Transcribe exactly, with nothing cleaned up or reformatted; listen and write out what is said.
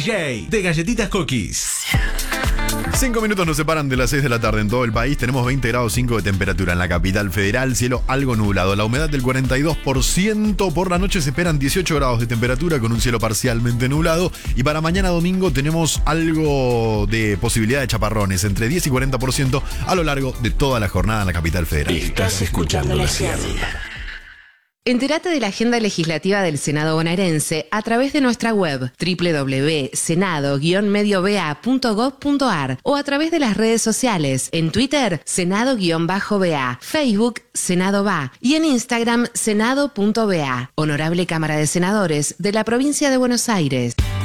J de Galletitas Cookies. Cinco minutos nos separan de las seis de la tarde en todo el país. Tenemos veinte grados cinco de temperatura en la capital federal. Cielo algo nublado. La humedad del cuarenta y dos por ciento. Por la noche se esperan dieciocho grados de temperatura con un cielo parcialmente nublado. Y para mañana domingo tenemos algo de posibilidad de chaparrones. Entre diez y cuarenta por ciento a lo largo de toda la jornada en la capital federal. Estás escuchando La Ciudad. Entérate de la agenda legislativa del Senado bonaerense a través de nuestra web doble u doble u doble u punto senado guion medio b a punto gob punto a r o a través de las redes sociales, en Twitter, Senado-B A, Facebook, Senado B A y en Instagram, Senado punto B A. Honorable Cámara de Senadores de la Provincia de Buenos Aires.